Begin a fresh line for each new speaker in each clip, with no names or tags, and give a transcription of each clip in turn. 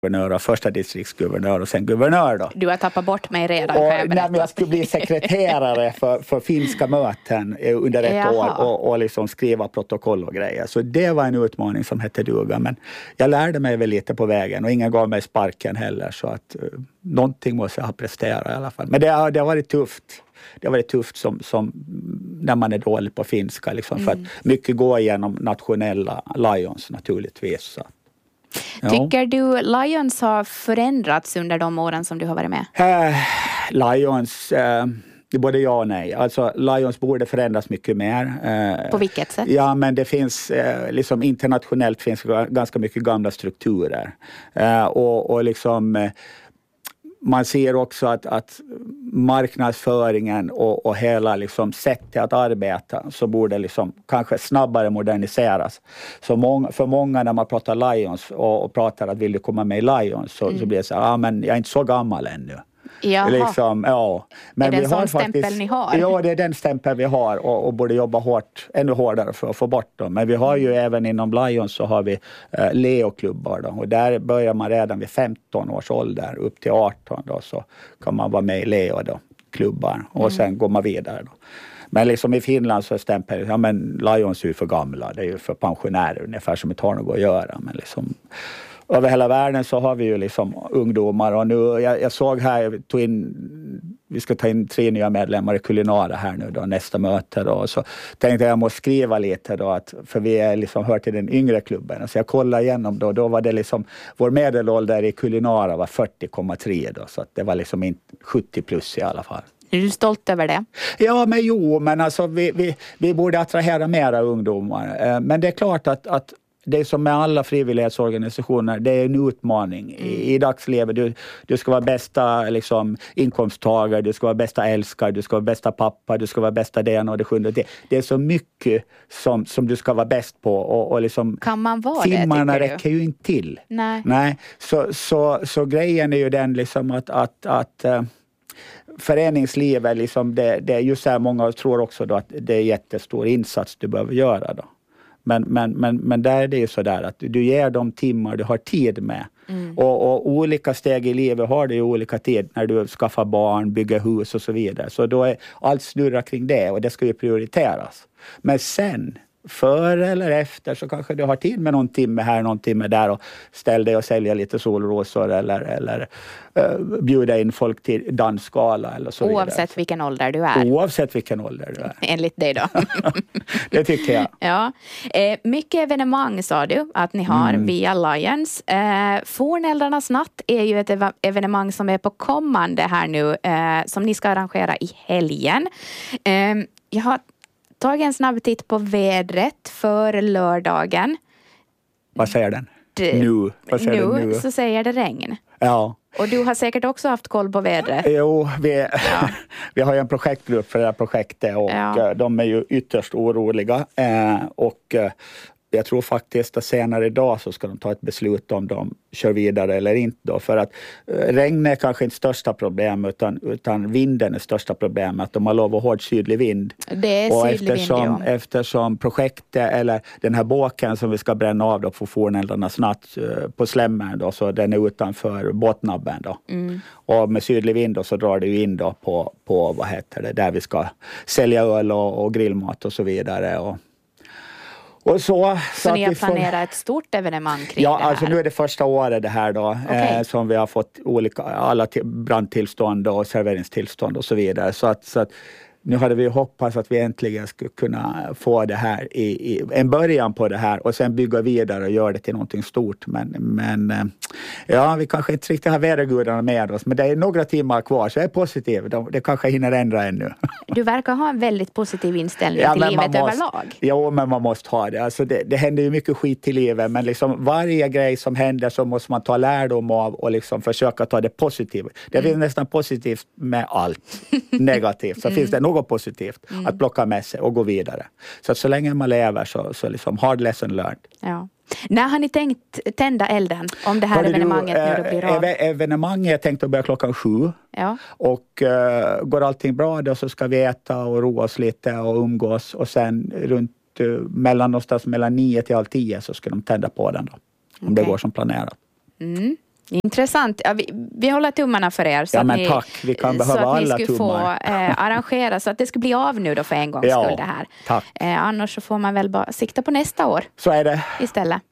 guvernör och första distriktsguvernör och sen guvernör då.
Du har tappat bort mig redan, kan jag berätta.
Jag skulle bli sekreterare för finska möten under ett år och liksom skriva protokoll och grejer. Så det var en utmaning som hette duga. Men jag lärde mig väl lite på vägen och ingen gav mig sparken heller. Så att någonting måste jag ha presterat i alla fall. Men det har varit tufft. Det har varit tufft som när man är dålig på finska. Liksom, för att mycket går igenom nationella Lions naturligtvis. Så. Ja.
Tycker du Lions har förändrats under de åren som du har varit med?
Lions, både ja och nej. Alltså Lions borde förändras mycket mer.
På vilket sätt?
Ja, men det finns liksom internationellt finns ganska mycket gamla strukturer. Och liksom man ser också att marknadsföringen och hela liksom sättet att arbeta så borde liksom kanske snabbare moderniseras. Så för många när man pratar Lions och pratar att vill du komma med i Lions så blir det så här, men jag är inte så gammal ännu. Liksom, ja. Men
är det en sån stämpel ni har?
Ja, det är den stämpel vi har och borde jobba ännu hårdare för att få bort dem. Men vi har ju även inom Lions så har vi Leo-klubbar då, och där börjar man redan vid 15 års ålder upp till 18 då, så kan man vara med i Leo då, klubbar och sen går man vidare då. Men liksom i Finland så stämpel, men Lions är ju för gamla, det är ju för pensionärer ungefär som inte har något att göra, men liksom över hela världen så har vi ju liksom ungdomar och nu, jag såg här, vi ska ta in 3 nya medlemmar i Kulinara här nu då, nästa möte då, och så tänkte jag måste skriva lite då, för vi är liksom hör till den yngre klubben, så jag kollade igenom då var det liksom, vår medelålder i Kulinara var 40,3 då, så att det var liksom inte 70 plus i alla fall.
Är du stolt över det?
Ja, men alltså vi borde attrahera mera ungdomar, men det är klart att det är som med alla frivillighetsorganisationer, det är en utmaning. I dagsläget, du ska vara bästa liksom, inkomsttagare, du ska vara bästa älskare, du ska vara bästa pappa, du ska vara bästa det och det sjunde. Det är så mycket som du ska vara bäst på. Och liksom,
kan man vara
timmarna
det,
räcker ju inte till.
Nej.
Så grejen är ju den liksom att föreningslivet, liksom, det är just så här, många tror också då att det är jättestor insats du behöver göra då. Men där är det ju sådär att du ger de timmar du har tid med. Och olika steg i livet har du ju olika tid när du skaffar barn, bygger hus och så vidare. Så då är allt snurra kring det och det ska ju prioriteras. Men sen, före eller efter, så kanske du har tid med någon timme här, någon timme där och ställ dig och sälja lite solrosor eller bjuda in folk till dansskala eller så vidare.
Oavsett vilken ålder du är.
Oavsett vilken ålder du är.
Enligt dig då.
Det tycker jag.
Ja. Mycket evenemang sa du att ni har via Lions. Fornäldrarnas natt är ju ett evenemang som är på kommande här nu, som ni ska arrangera i helgen. Jag har tagit en snabb titt på vädret för lördagen.
Vad säger den?
Nu så säger det regn.
Ja.
Och du har säkert också haft koll på vädret.
Jo, vi har ju en projektgrupp för det här projektet och de är ju ytterst oroliga. Och jag tror faktiskt att senare idag så ska de ta ett beslut om de kör vidare eller inte då. För att regn är kanske inte största problem utan vinden är största problemet. Att de har lov att hård sydlig vind.
Det är
och
sydlig vind,
eftersom projektet eller den här båken som vi ska bränna av då på Fornäldrarnas natt på Slämmern då, så den är utanför båtnabben då. Och med sydlig vind då, så drar det ju in då på vad heter det, där vi ska sälja öl och grillmat och så vidare och så
ni har planerat ett stort evenemang kring
det
här?
Ja, alltså nu är det första året det här då, som vi har fått alla brandtillstånd och serveringstillstånd och så vidare. Så att nu hade vi hoppats att vi äntligen skulle kunna få det här i en början på det här och sen bygga vidare och göra det till någonting stort. Men vi kanske inte riktigt har vädergudarna med oss, men det är några timmar kvar så jag är positiv. Det kanske hinner ändra ännu.
Du verkar ha en väldigt positiv inställning till livet överlag.
Ja, men man måste ha det. Alltså det händer ju mycket skit i livet, men liksom varje grej som händer så måste man ta lärdom av och liksom försöka ta det positivt. Det finns nästan positivt med allt negativt. Så finns det något positivt att plocka med sig och gå vidare. Så länge man lever så liksom hard lesson learned.
Ja. När har ni tänkt tända elden om det här evenemanget nu då blir av?
Evenemanget är tänkt att börja 7:00.
Ja.
Och går allting bra då så ska vi äta och roa oss lite och umgås. Och sen någonstans mellan 9 till 10 så ska de tända på den då. Om det går som planerat.
Intressant. Ja, vi håller tummarna för er. Så
Ja,
att
men tack. Vi kan behöva alla tummar.
Så att ni skulle få arrangera så att det skulle bli av nu då för en gångs skull det här.
Tack.
Annars så får man väl bara sikta på nästa år.
Så är det.
Istället.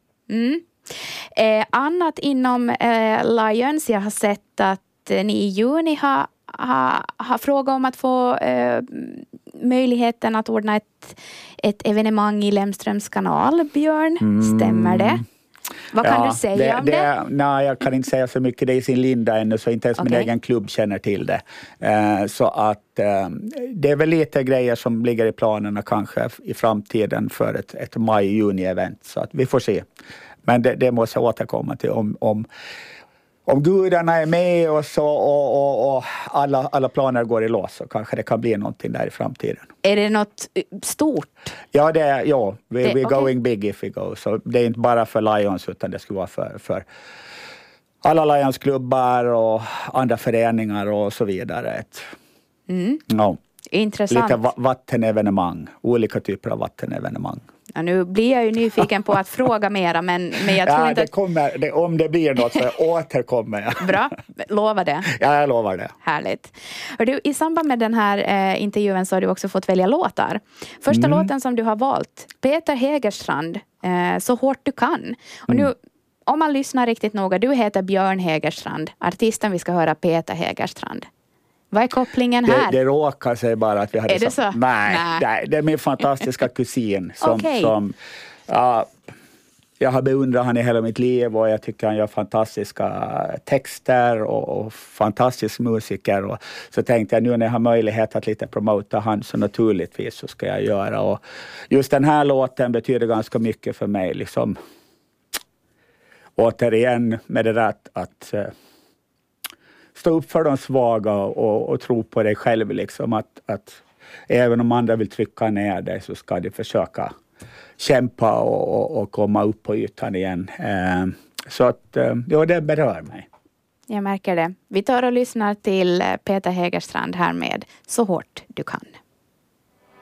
Annat inom Lions, jag har sett att ni i juni har frågat om att få möjligheten att ordna ett evenemang i Lemströms kanal, Björn. Stämmer det? Vad kan du säga om det?
Nej, jag kan inte säga så mycket. Det är i sin linda ännu, så inte ens min egen klubb känner till det. Så att det är väl lite grejer som ligger i planerna kanske i framtiden för ett maj-juni-event. Så att vi får se. Men det måste jag återkomma till om gudarna är med och så och alla planer går i lås, så kanske det kan bli någonting där i framtiden.
Är det något stort?
Ja, we're going big if we go. Så det är inte bara för Lions, utan det ska vara för alla Lions-klubbar och andra föreningar och så vidare.
Intressant.
Lite vattenevenemang, olika typer av vattenevenemang.
Ja, nu blir jag ju nyfiken på att fråga mera, men jag tror inte
om det blir något så återkommer jag.
Bra, lovar det.
Ja, jag lovar det.
Härligt. Och du, i samband med den här intervjun så har du också fått välja låtar. Första låten som du har valt, Peter Hägerstrand, Så hårt du kan. Och nu, om man lyssnar riktigt noga, du heter Björn Hägerstrand. Artisten vi ska höra, Peter Hägerstrand. Vad är kopplingen här?
Det råkar sig bara att vi hade...
Är det så?
Nej, det är min fantastiska kusin som jag har beundrat han i hela mitt liv, och jag tycker han gör fantastiska texter och fantastisk musiker. Och så tänkte jag, nu när jag har möjlighet att lite promota han, så naturligtvis så ska jag göra. Och just den här låten betyder ganska mycket för mig. Liksom, återigen med det där att stå upp för de svaga och tro på dig själv. Liksom, att även om andra vill trycka ner dig, så ska du försöka kämpa och komma upp på ytan igen. Så att det berör mig.
Jag märker det. Vi tar och lyssnar till Peter Hägerstrand här med Så hårt du kan.